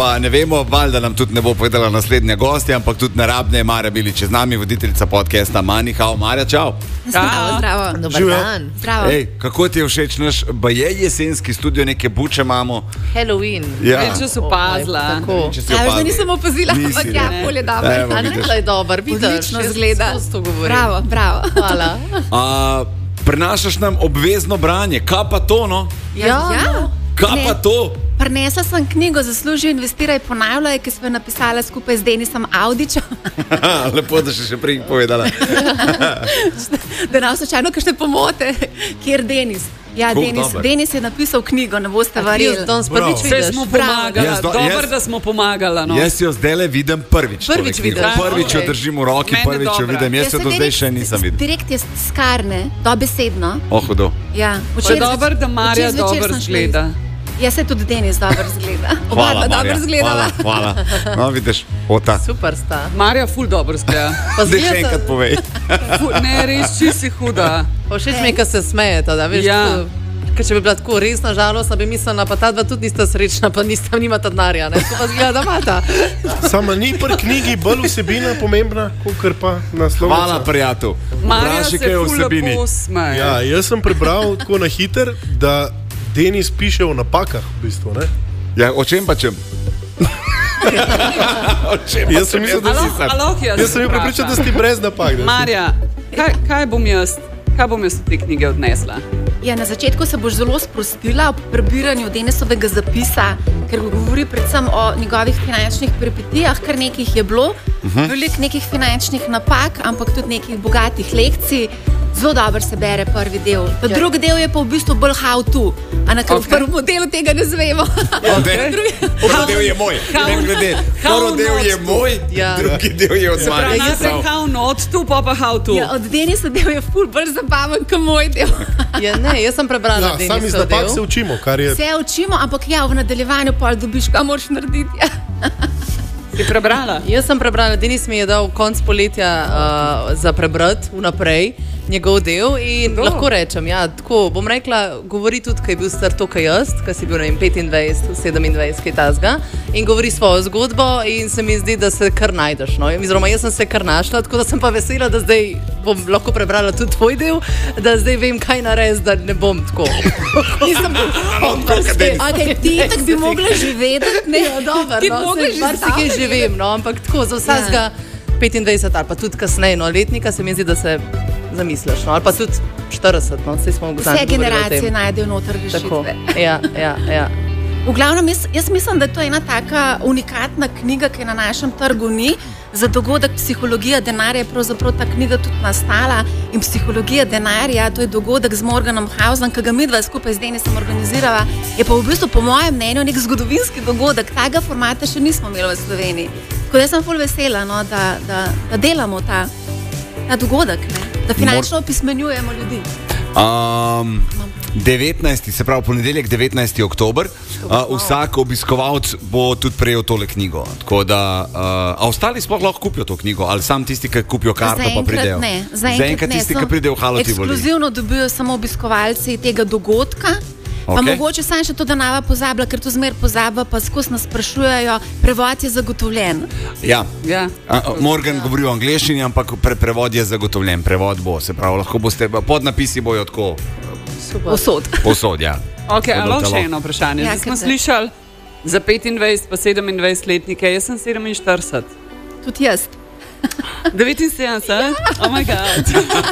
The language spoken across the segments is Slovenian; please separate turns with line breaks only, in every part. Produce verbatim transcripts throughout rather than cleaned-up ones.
pa ne vemo, valjda nam tudi ne bo povedala naslednja gostja, ampak tudi ne rabne Marja Bilič je z nami, voditeljica podcasta Money How. Marja, čau.
Zdravo, zdravo.
Dobar dan.
Zdravo.
Ej, kako ti je všeč naš baje jesenski studio, neke buče imamo?
Halloween.
Ja.
Če so opazila.
Tako.
Če si
Ja,
opazila.
zdaj nisem opazila,
Nisi,
ampak
ne.
ja, pol je dobro.
Evo,
A ne,
vidiš.
to je dober, vidiš.
Odlično
jaz
zgleda.
skozi to govorim.
Bravo, bravo.
Hvala.
A, prenašaš nam obvezno branje, kaj pa to, no?
Ja, ja.
Kaj
Ne.
pa to?
Prinesla sem knjigo Zasluži, investiraj, ponavljaj, ki smo jo napisala skupaj z Denisom Avdićem.
Lepo, da si še prej povedala.
Da nam slučajno kakšne pomote, kjer Denis. Ja,
Ful,
Denis,
dober.
Denis je napisal knjigo, ne boste
Ti
verjeli.
danes prvič
Vse
vidiš.
smo
Bravo.
pomagali.
Jaz do-
Dobro,
jaz-
da smo pomagali. No.
Jaz jo zdaj le vidim prvič.
Prvič
tole knjigo.
vidiš,
Prvič jo
okej.
držim v roki,
Meni
prvič jo
dobra.
vidim. Jaz jo do zdaj še nisem videl.
Direkt je skarne, dobesedno.
Oh, hudo.
Ja,
Pa
včeraj
je dobro,
zveč-
da Marja
včeraj zvečer
dobro
sem šla
zgleda.
iz- Jaz se tudi Denis dobro zgleda. Oba
Hvala,
dva dobro
Marja.
zgledava.
Hvala, hvala. No, vidiš, ota.
Super sta.
Marja ful dobro zgleda.
Pa
Zdaj še
zgleda
enkrat
se-
povej.
Ful, ne, res čisi huda.
Pa všeč mi je, ko se smejeta, da veš.
Ja.
tako- Ker če bi bila tako resna, žalostna, bi mislila, pa ta dva tudi nista srečna, pa nista nimata denarja, ne? To pa zgleda, da imata.
Sama ni pri knjigi bolj vsebina pomembna, kot pa naslovnica.
Hvala, prijatelj.
Marja
Vprašaj,
se
kaj je o
ful
vsebini.
lepo smeje.
Ja, jaz sem prebral tako na hiter, da Denis piše o napakah, v bistvu. Ne?
Ja, o čem pa čem? O čem pa
Jaz sem
čem
mislil, da
jaz
Alo,
nisem?
alo, jaz
Jaz sem bil prepričan, da si brez napak. da si-
Marja, kaj, kaj bom jaz, kaj bom jaz od te knjige odnesla?
Ja, na začetku se boš zelo sprostila ob prebiranju Denisovega zapisa, ker govori predvsem o njegovih finančnih peripetijah, kar nekih je bilo, uh -huh. veliko nekih finančnih napak, ampak tudi nekih bogatih lekcij. Zelo dobro se bere prvi del. Ta
Ja.
drugi del je pa v bistvu bolj how to, a na
Ok.
okay. prvem delu tega ne zvemo.
Ne, Prvi del je moj.
How-
Glede,
how
prvi del
not
je
to.
moj,
Ja.
drugi del je od
Prav,
Marja.
najprej how not to, pa pa how to.
Ja, od Denisa del je ful bolj zabaven kot moj del.
Ja, ne, jaz sem prebrala
Ja, sami iz
Denisov
napak
del.
se učimo, kar je.
Vse učimo, ampak ja, v nadaljevanju pa dobiš, kaj moraš narediti. Ja.
Si prebrala?
Jaz sem prebrala, Denis mi je dal konc poletja uh, za prebrati vnaprej njegov del in
Kdo?
lahko rečem, ja, tako bom rekla, govori tudi, kaj je bil star to, kaj jaz, kaj si bil ne vem, petindvajset, sedemindvajset, kaj tazga in govori svojo zgodbo in se mi zdi, da se kar najdeš. No? Oziroma, jaz sem se kar našla, tako da sem pa vesela, da zdaj bom lahko prebrala tudi tvoj del, da zdaj vem, kaj narediti, da ne bom tako.
Nisem okay, ti tako bi mogla živeti, ne,
Ja, dobro,
ti bi
no,
mogla
saj marsikaj
živeti.
živim, no, ampak tako za vsakega petindvajset ali pa tudi kasneje, no, letnika se mi zdi, da se zamisliš, no, ali pa tudi štirideset, no, vse smo
Vse
zadnjič govorili o
generacije
tem.
najdejo noter
Tako,
rešitve.
ja, ja, ja.
V glavnem, jaz, jaz mislim, da to je ena taka unikatna knjiga, ki na našem trgu ni. Za dogodek Psihologija denarja je pravzaprav ta knjiga tudi nastala in Psihologija denarja, to je dogodek z Morganom Houseom, ki ga midva skupaj z Denisom organizirava, je pa v bistvu po mojem mnenju nek zgodovinski dogodek. Tega formata še nismo imeli v Sloveniji. Tako da jaz sem ful vesela, no, da, da, da delamo ta, ta dogodek, ne? Da finančno opismenjujemo ljudi.
Um, devetnajsti, se pravi ponedeljek, devetnajsti oktober. Uh, vsak obiskovalec bo tudi prejel tole knjigo. Tako da, uh, a ostali sploh lahko kupijo to knjigo, ali sam tisti, ki kupijo karto, pa pridejo?
Ne,
Zaenkrat
ne,
tisti,
samo
ki pridejo v Halo Tivoli.
Ekskluzivno dobijo samo obiskovalci tega dogodka. Pa
Okej.
mogoče sam še to, da nava pozabila, ker to zmer pozaba, pa skozi nas sprašujejo, prevod je zagotovljen.
Ja.
Ja.
A, Morgan govori o angleščini, ampak pre, prevod je zagotovljen. Prevod bo, se pravi, lahko boste, podnapisi bojo tako
Posod.
posod, ja.
Ok,
Tako da
alo,
boste
še
lahko-
eno vprašanje.
Ja,
Zdaj smo
kar te-
slišali za petindvajset pa sedemindvajset letnike, jaz sem sedeminštirideset.
Tudi jaz.
devetinsedemdeset? Oh moj bog.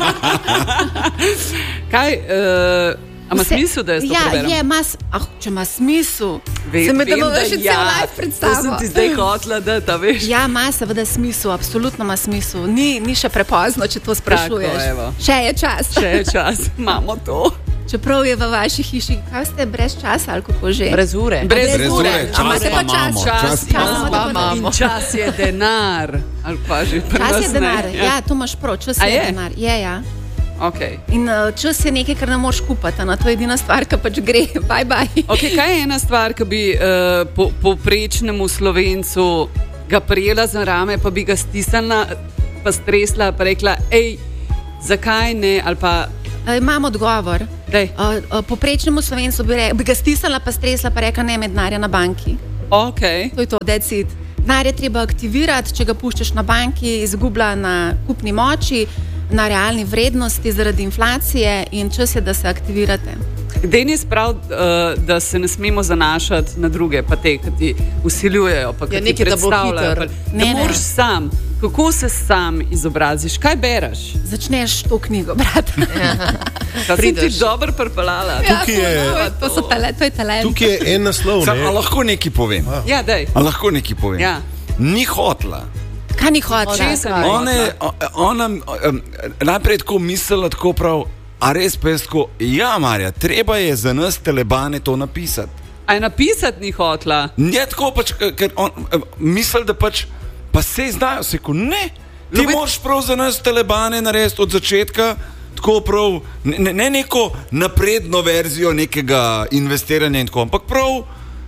Kaj, uh, a ima
Vse-
smisel, da jaz to
ja,
preberem?
je, mas, ah, če ima smisel.
Ve-
Se mi da
vem,
bomo še
ja.
cel live
To
predstavili.
sem ti zdaj hotla, da ta veš.
Ja, ima seveda smisel, absolutno ima smisel. Ni, ni še prepozno, če to sprašuješ.
Tako, evo.
Še je čas.
Še je čas, imamo to.
Čeprav je v vaši hiši, kaj ste brez časa ali kako že?
Brez ure.
Brez
Brez
ure.
ure,
A
čas
imate
pa
pa čas?
imamo.
Čas,
Čas
čas,
pa
imamo.
imamo.
In čas je denar. Ali pa že pri
Čas
nas
je
ne.
denar. Ja, to imaš prav, čas
A
je
je?
denar. Je, ja.
Okay.
In uh, čas je nekaj, kar ne moreš kupiti, na to je edina stvar, ki pač gre. Bye, bye.
Okay, kaj je ena stvar, ki bi uh, po, povprečnemu Slovencu ga prijela za rame, pa bi ga stisnila, pa stresla, pa rekla, hej, zakaj ne? Ali pa,
Uh, imam odgovor.
daj.
Uh, uh, Poprečnemu Slovencu bi, re, bi ga stisnila, pa stresla, pa rekla, ne, med denarja na banki.
Okay.
To je to, decid. Denar je treba aktivirati, če ga puščaš na banki, izgublja na kupni moči, na realni vrednosti zaradi inflacije in čas je, da se aktivirate.
Denis pravi, uh, da se ne smemo zanašati na druge, pa te, ki ti usiljujejo, pa ki
Ja,
ti
nekaj, da bo
predstavljajo.
hiter.
Pa,
Ne,
da
ne.
moraš sam. Kako se sam izobraziš? Kaj bereš?
Začneš to knjigo brati.
Kaj si ti
Prideš.
dobro prpelala?
Tukaj je,
To, so tale, to je talent.
tukaj je en naslov.
Sam, a
Ne?
lahko nekaj povem?
Ja, dej.
A lahko nekaj povem?
Ja.
Ni hotla.
Kaj ni hoče?
Česa
Kaj?
ni
Ona, je- o- ona um, najprej tako mislila, tako prav, a res pa je tako, ja, Marja, treba je za nas telebane to napisati.
A je napisati ni hotla?
Ne tako pač, ker on misli, da pač, pa se znajo, se ko ne. Ti
Ljubi-
moraš prav za nas telebane narediti od začetka, tako prav, ne, ne neko napredno verzijo nekega investiranja in tako, ampak prav.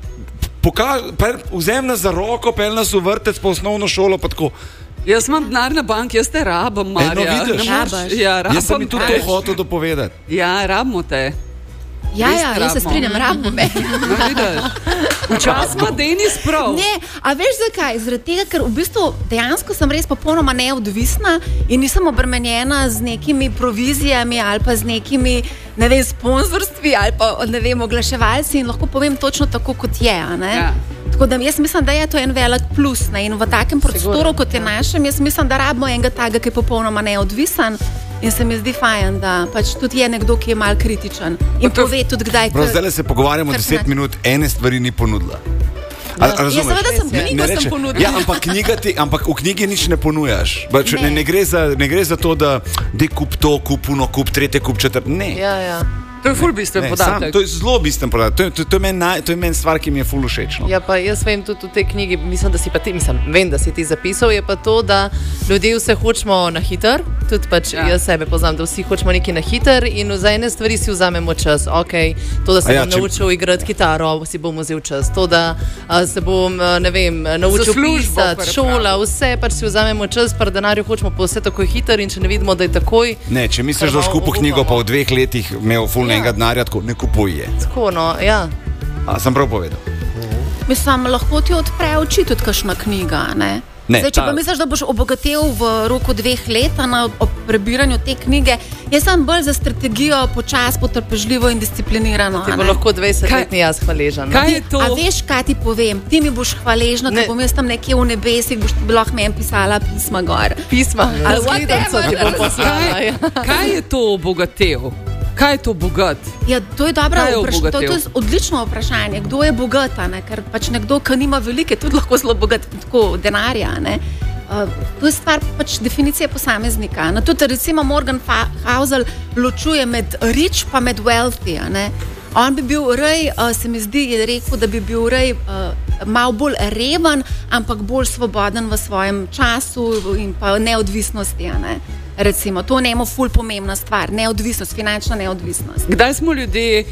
Vzem nas za roko, pel nas v vrtec, pa osnovno šolo. Pa tako.
Jaz imam denar na banki, jaz te rabim, Marja.
Eno vidiš?
Ne moreš-
Rabaš.
Ja, rabim
Jaz sem mi tudi
te.
to hotel dopovedati.
Ja, rabimo te.
Ja,
Res
ja,
ne
jaz se
rabimo.
strinjam, rabimo me.
No, vidiš. Včasih ima Denis prav.
Ne, a veš zakaj? Zaradi tega, ker v bistvu dejansko sem res popolnoma neodvisna in nisem obremenjena z nekimi provizijami ali pa z nekimi, ne vem, sponzorstvi ali pa, ne vem, oglaševalci in lahko povem točno tako, kot je. a ne?
Ja.
Tako da jaz mislim, da je to en velik plus. Ne? In v takem prostoru, kot je našem, jaz mislim, da rabimo enega taga, ki je popolnoma neodvisen. In se mi zdi fajn, da pač tudi je nekdo, ki je mal kritičen in
Pa to-
pove tudi, kdaj
Prav,
ke-
zdaj se pogovarjamo
kar
deset
se-
minut, ene stvari ni ponudila. A,
Ja,
razumeš?
seveda sem
Ne-
knjigo
ne
sem
reče-
ponudila.
Ja, ampak, knjiga ti, ampak v knjigi nič ne ponujaš. Bač, ne.
Ne.
Ne, ne, gre za, ne gre za to, da ti kup to, kup uno, kup tretje, kup četrt. Ne.
Ja, ja.
To je ful bistven
Ne,
podatek.
sam, to je zelo bistven podatek. To je, to, to je meni naj- to je meni stvar, ki mi je ful všeč. No.
Ja, pa jaz vem tudi v tej knjigi, mislim, da si pa ti, mislim, vem, da si ti zapisal, je pa to, da ljudje vse hočemo na hiter, tudi pač
Ja.
ja. jaz sebe poznam, da vsi hočemo nekaj na hiter in za ene stvari si vzamemo čas. Okay, to, da se
A ja,
bom
če-
naučil igrati kitaro, si bom vzel čas. To, da a, se bom, a, ne vem, naučil
službo
pisati,
pripravil.
šola, vse pač si vzamemo čas, pa denarju hočemo pa vse tako hiter in če ne vidimo, da je takoj,
Ne, če misliš, da boš
Prvo
kupil knjigo, pa
upamo.
v dveh letih imel ful
Ja.
enega denarja, tako ne kupuj je.
tako no, ja.
A, sem prav povedal.
Mislim, lahko ti odpre oči tudi kakšna knjiga. Ne?
Ne,
Zdaj, če
ta-
pa misliš, da boš obogatel v roku dveh let na ob prebiranju te knjige, jaz sem bolj za strategijo počas, potrpežljivo in disciplinirano.
Ti
a
bo
ne.
lahko dvajset-letni
Kaj-
jaz hvaležen. no.
Kaj je to?
A veš, kaj ti povem? Ti mi boš hvaležna,
Ne.
ker bom jaz tam nekje v nebesih, boš ti lahko meni pisala pisma gor.
Pisma,
Ali
ali
whatever.
whatever, ti bom poslala.
Kaj,
Ja.
kaj je to obogatev? Kaj je to bogat?
Ja, to je dobro
Kaj je
vprašanje. To, to
obogatel?
je odlično vprašanje. Kdo je bogat? a ne? Ker pač nekdo, ki nima velike, tudi lahko zelo bogat, tako denarja. a ne. Uh, to je stvar pač definicije posameznika. No, tudi recimo Morgan Fa- Housel ločuje med rich pa med wealthy. a ne. On bi bil rej, uh, se mi zdi, je rekel, da bi bil rej uh, malo bolj reven, ampak bolj svoboden v svojem času in pa neodvisnosti. a Ne. Recimo, to je njemu ful pomembna stvar, neodvisnost, finančna neodvisnost.
Kdaj smo ljudje,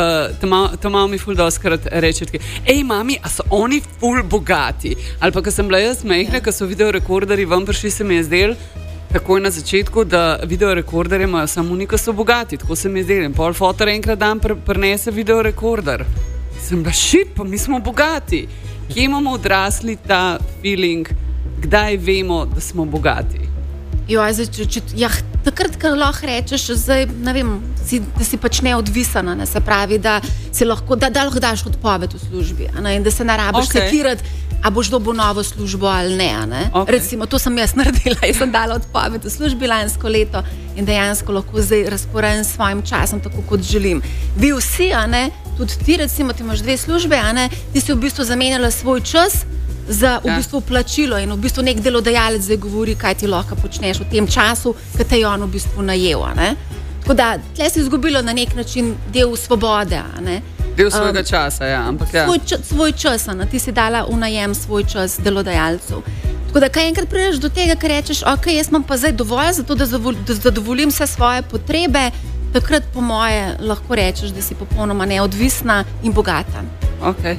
uh, to malo mi ful doskrat reče, hej, mami, a so oni ful bogati? Ali pa, ko sem bila jaz mehna, ko so videorekorderji vam prišli, se mi je zdel, takoj na začetku, da videorekorderje imajo samo oni, ki so bogati, tako se mi je zdel. In pol fotor enkrat dan pr prenese videorekorder. Sem bila šit, pa mi smo bogati. Kje imamo odrasli ta feeling, kdaj vemo, da smo bogati?
Jo, zdaj, če, če, ja, takrat, ko lahko rečeš, zdaj, ne vem, si, da si pač neodvisen, ne, se pravi, da, si lahko, da, da lahko daš odpoved v službi a ne, in da se ne rabiš
Okej.
sekirati, a boš dobil novo službo ali ne. a ne.
Okej.
Recimo, to sem jaz naredila, jaz sem dala odpoved v službi lansko leto in dejansko lahko zdaj razporejem s svojim časom tako, kot želim. Vi vsi, a ne, tudi ti, recimo, ti imaš dve službe, a ne, ti si v bistvu zamenjala svoj čas za v
Ja.
bistvu plačilo in v bistvu nek delodajalec zdaj govori, kaj ti lahko počneš v tem času, ki te je on v bistvu najel. a ne. Tako da tle si izgubilo na nek način del svobode. a ne.
Del svojega
Um,
časa, ja, ampak ja.
Svoj, čas, svoj čas, a ne. Ti si dala v najem svoj čas delodajalcev. Tako da, kaj enkrat prideš do tega, ker rečeš, ok, jaz imam pa zdaj dovolj za to, da, zavol, da zadovoljim vse svoje potrebe, takrat po moje lahko rečeš, da si popolnoma neodvisna in bogata.
Okay.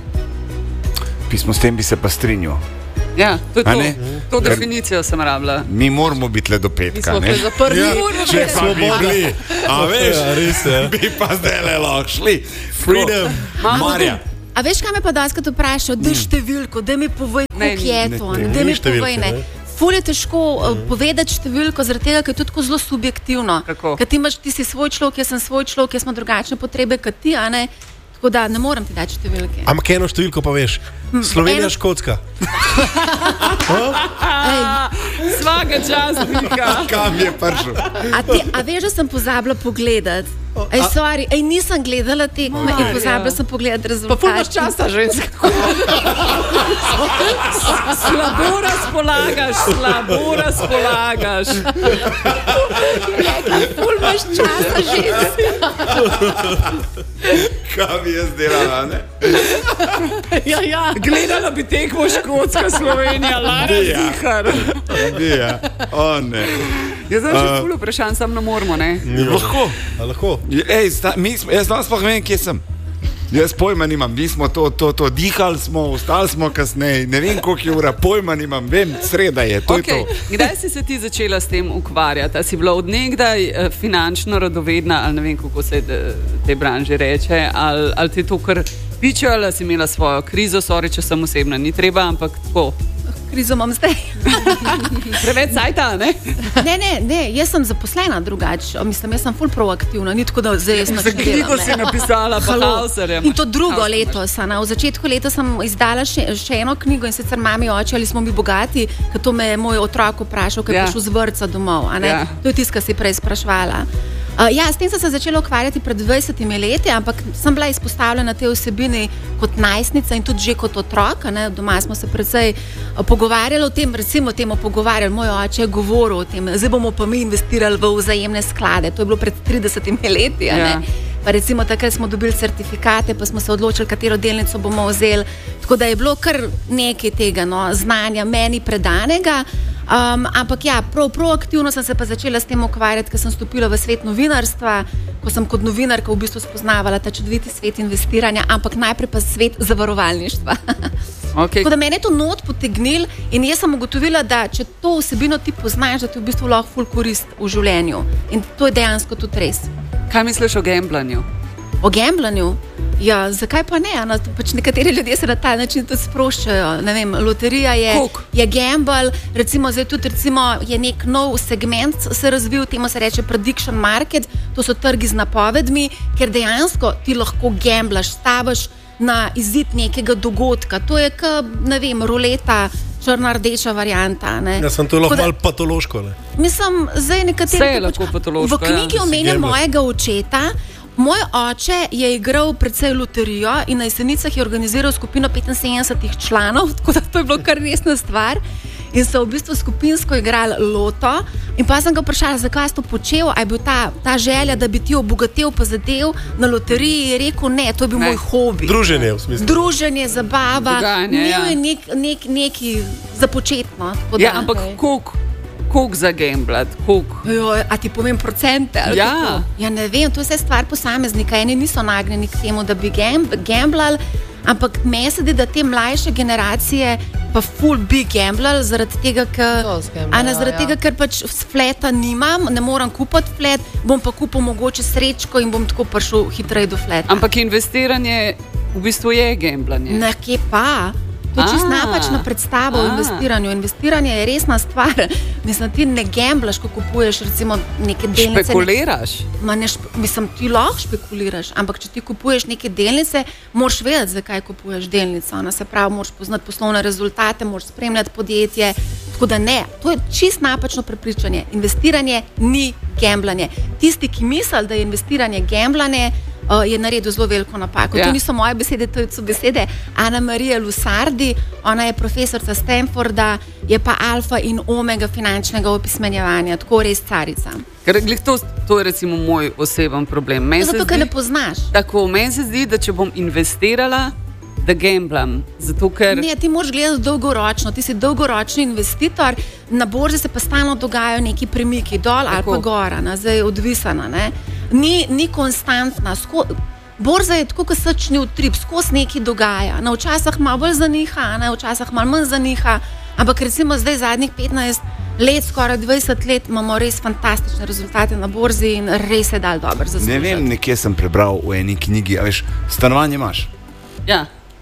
Pismo s tem bi se pa strinjal.
Ja, to je
A
to.
ne?
To
Ker-
definicijo sem rabila.
Mi moramo biti le do
Mi
petka.
smo
ne?
že zaprli.
Ja,
Če pa bi
Svoboda.
bili, a veš,
Ja, res je.
bi pa zdaj le lahko šli.
Freedom.
Tako, Marja,
A veš, kaj me pa daskrat vprašajo? Da številko, da mi povej, koliko je to. Da mi povej, ne. Ful je težko uh, povedati številko, zaradi tega, ker je to tako zelo subjektivno. Ker ti, imaš, ti si svoj človek, jaz sem svoj človek, jaz imam drugačne potrebe kot ti, a ne? Tako da ne morem ti dati številke.
Ampak eno številko pa veš. Slovenija, eno... Škotska.
Svaka čast, Mika.
Kam je prišel?
A, ti, a veš, da sem pozabila pogledati? Ej, sorry, ej, nisem gledala tekme in pozabila sem pogledati rezultate.
Pa ful imaš časa, ženska.
Slabo razpolagaš, slabo razpolagaš.
Ful imaš časa, ženska.
Kaj bi jaz delala, ne?
Ja, ja.
Gledala bi tekmo Škotska, Slovenija, Lara Zihar.
Ja, o ne.
Jaz sem že ful vprašanj, sam ne moramo, ne?
Lahko.
Lahko.
Ej, sta, mi smo, jaz danes pa vem, kje sem. Jaz pojma nimam, mi smo to, to, to dihali smo, ostali smo kasneje, ne vem, koliko je ura, pojma nimam, vem, sreda je, to
okay.
je to.
Kdaj si se ti začela s tem ukvarjati? A si bila od nekdaj uh, finančno radovedna, ali ne vem, kako se de, te branže reče, ali, ali ti to kar piče, ali si imela svojo krizo, sorry, če sem osebna, ni treba, ampak tako.
Krizo imam zdaj.
Preveč sajta, ne?
Ne, ne, ne, jaz sem zaposlena drugače. Mislim, jaz sem ful proaktivna, ni tako, da zdaj jaz
Za knjigo si napisala, pa Hauserjem.
In to drugo leto. V začetku leta sem izdala še, še eno knjigo in sicer Mami, oče, ali smo mi bogati, ker to me je moj otrok vprašal, ker je ja. prišel z vrtca domov. A ne? Ja. To je tisto, kar si prej sprašvala. Uh, ja, s tem sem se začela ukvarjati pred dvajsetimi leti, ampak sem bila izpostavljena te vsebini kot najstnica in tudi že kot otrok. Ne? Doma smo se precej uh, pogovarjali o tem, recimo temu pogovarjali, moj oče je govoril o tem, zdaj bomo pa mi investirali v vzajemne sklade. To je bilo pred tridesetimi leti. Ja. Pa recimo takrat smo dobili certifikate, pa smo se odločili, katero delnico bomo vzeli. Tako da je bilo kar nekaj tega no, znanja meni predanega. Um, ampak ja, prav proaktivno sem se pa začela s tem ukvarjati, ker sem stopila v svet novinarstva, ko sem kot novinarka v bistvu spoznavala ta čudoviti svet investiranja, ampak najprej pa svet zavarovalništva.
Okay.
Tako da mene je to not potegnil in jaz sem ugotovila, da če to vsebino ti poznaš, da ti v bistvu lahko ful korist v življenju. In to je dejansko tudi res.
Kaj misliš o gamblanju?
O gamblanju? Ja, zakaj pa ne? No, pač nekateri ljudje se na ta način tudi sproščajo. Ne vem, loterija je, je gamble, recimo zdaj tudi recimo je nek nov segment se razvil, temu se reče prediction market, to so trgi z napovedmi, ker dejansko ti lahko gamblaš, stavaš na izid nekega dogodka. To je ka, ne vem, ruleta, črna-rdeča varianta. Ne?
Ja, sem to lahko malo patološko. Ne?
Mislim, zdaj nekateri...
Vse je lahko patološko.
V knjigi ja. omenja mojega očeta. Moj oče je igral precej loterijo in na Jesenicah je organiziral skupino petinsedemdesetih članov, tako da to je bilo kar resna stvar. In so v bistvu skupinsko igrali loto. In pa sem ga vprašala, zakaj si to počel, a je bil ta, ta želja, da bi ti obogatel pa zadev na loteriji, je rekel, ne, to je bil ne. moj hobi.
Druženje v smislu.
Druženje, zabava,
Dogajanje,
imel
ja.
je nek, nek, neki započetno.
Ja, ampak koliko? Koliko za gamblat, koliko?
A ti povem procente?
Ja.
Ja, ne vem, to je vse stvar posameznika. Eni niso nagnjeni k temu, da bi gamblali, ampak meni se zdi, da te mlajše generacije pa ful bi gamblali zaradi tega, ker, a ne zaradi ja. tega, ker pač fleta nimam, ne moram kupiti flet, bom pa kupil mogoče srečko in bom tako prišel hitreje do fleta.
Ampak investiranje v bistvu je gamblanje.
Nekje pa. To je čisto napačna predstava o investiranju. Investiranje je resna stvar. Mislim, ti ne gamblaš, ko kupuješ recimo neke delnice.
Špekuliraš?
Ma ne špe, mislim, ti lahko špekuliraš, ampak če ti kupuješ neke delnice, moraš vedeti, zakaj kupuješ delnico. Se pravi, moraš poznati poslovne rezultate, moraš spremljati podjetje. Tako da ne, to je čisto napačno prepričanje. Investiranje ni gamblanje. Tisti, ki misli, da je investiranje gamblanje, Uh, je naredil zelo veliko napako. Ja. To niso moje besede, to so besede Ana Marija Lusardi, ona je profesorica Stanforda, je pa alfa in omega finančnega opismenjevanja, tako res carica.
Ker to, to je recimo moj oseben problem. Men
Zato, ker ne poznaš.
Tako, meni se zdi, da če bom investirala, da gamblam. Zato, ker...
Ne, ti moraš gledati dolgoročno, ti si dolgoročni investitor, na borzi se pa stalno dogajajo neki premiki, dol tako. Ali pa gora, na, zdaj odvisana, ne. Ni, ni konstantna. Sko, borza je tako, kot srčni utrip, skozi nekaj dogaja. Na včasih malo bolj zaniha, na včasih malo manj zaniha, ampak recimo zdaj zadnjih petnajst let, skoraj dvajset let, imamo res fantastične rezultate na borzi in res je dal dobro zaslužiti.
Ne vem, nekje sem prebral v eni knjigi, a veš, stanovanje imaš.
Ja.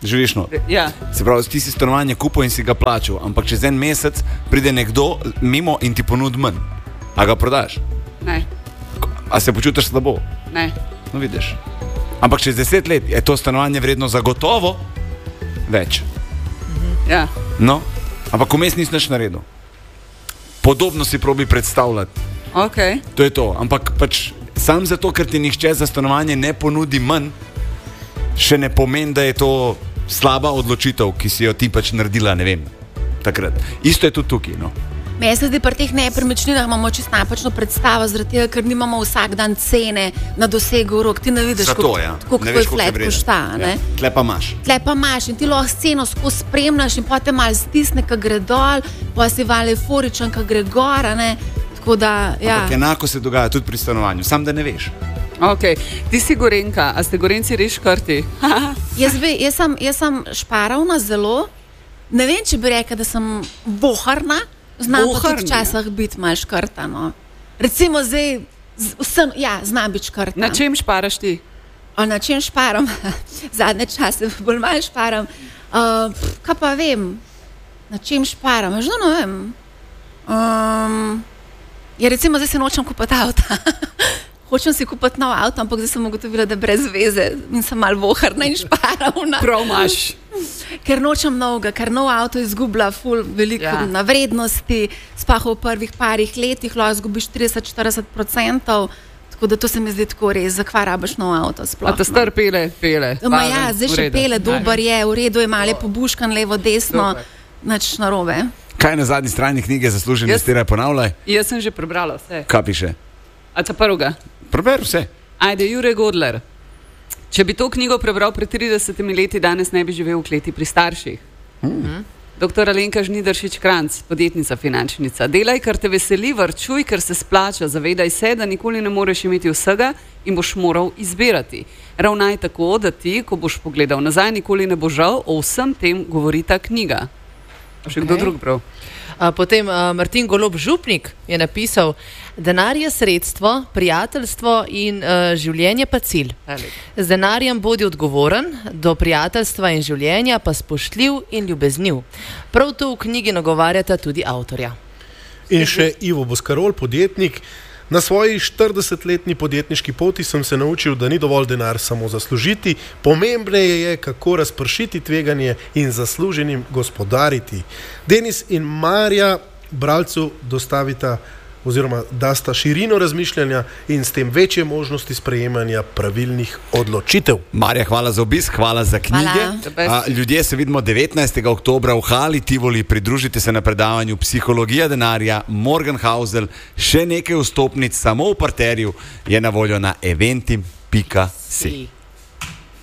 Živiš not.
Ja.
Se pravi, ti si stanovanje kupil in si ga plačal, ampak čez en mesec pride nekdo mimo in ti ponudi manj. A ga prodaš?
Ne.
A se počutiš slabo?
Ne.
No, vidiš. Ampak čez deset let je to stanovanje vredno zagotovo več.
Ja.
No, ampak vmes nisi nič naredil. Podobno si probi predstavljati.
Okay.
To je to. Ampak pač sam zato, ker ti nihče za stanovanje ne ponudi manj, še ne pomeni, da je to slaba odločitev, ki si jo ti pač naredila, ne vem, takrat. Isto je tudi tukaj, no.
Meni se zdi, pri teh nepremičninah imamo čisto napačno predstavo, zaradi tega, ker nimamo vsak dan cene na dosegu rok. Ti ne vidiš,
Zato, ja.
koliko
Ne
tvoj
veš, koliko je
flat
vreden.
košta.
Ja. Tle pa imaš.
Tle pa imaš in ti lahko sceno skozi spremljaš in potem malo stisne, ko gre dol, pa si vale euforičen, ko gre gor, a ne. Tako da, ja.
Ampak enako se dogaja tudi pri stanovanju, sam da ne veš.
Okay. Ti si Gorenka, a ste Gorenci res škrti?
Jaz, ve, jaz, sem, jaz sem šparavna zelo, ne vem, če bi rekla, da sem boharna, znam pa tudi včasih biti malo škrta. No. Recimo zdaj, z- vsem, ja, znam biti škrta.
Na čem šparaš ti?
O, na čem šparam? Zadnje čase bolj malo šparam. Uh, pf, kaj pa vem, na čem šparam? Že no, ne vem. Um, ja, recimo, zdaj se nočem kupiti avta. Hočem si kupiti nov avto, ampak zdaj sem ugotovila, da brez veze in sem malo voharna in šparavna.
Prav imaš.
Ker nočem novega, ker nov avto izgublja ful veliko
Ja.
ja. na vrednosti, sploh v prvih parih letih lahko izgubiš trideset do štirideset odstotkov, tako da to se mi zdi tako res, zakaj rabiš nov avto sploh.
A ta star pele, pele.
Ma
Fajn,
ja, zdaj
v
še
redu.
pele, dober je, v redu je, malo je pobuškan, levo, desno,
Super.
nič narobe.
Kaj na zadnji strani knjige zasluži
Jaz-
investiraj, ponavljaj?
Jaz sem že prebrala vse.
Kaj piše?
A ta prvega?
Preber vse.
Ajde, Jure Godler. Če bi to knjigo prebral pred tridesetimi leti, danes ne bi živel v kleti pri starših. Mm. doktor Alenka Žnidaršič Kranc, podjetnica, finančnica. Delaj, kar te veseli, varčuj, ker se splača. Zavedaj se, da nikoli ne moreš imeti vsega in boš moral izbirati. Ravnaj tako, da ti, ko boš pogledal nazaj, nikoli ne bo žal. O vsem tem govori ta knjiga. Še kdo
Okej.
drug prav?
A, Potem uh, Martin Golob Župnik je napisal: denar je sredstvo, prijateljstvo in uh, življenje pa cilj. Z denarjem bodi odgovoren, do prijateljstva in življenja pa spoštljiv in ljubezniv. Prav to v knjigi nagovarjata tudi avtorja.
In še Ivo Boskarol, podjetnik. Na svoji štiridesetletni podjetniški poti sem se naučil, da ni dovolj denar samo zaslužiti, pomembneje je, kako razpršiti tveganje in zasluženim gospodariti. Denis in Marja bralcu dostavita oziroma dasta širino razmišljanja in s tem večje možnosti sprejemanja pravilnih odločitev.
Marja, hvala za obisk, hvala za knjige.
Hvala.
A, ljudje se vidimo devetnajstega oktobra v Hali Tivoli, pridružite se na predavanju Psihologija denarja, Morgan Housel, še nekaj vstopnic samo v parterju je na voljo na eventim pika si.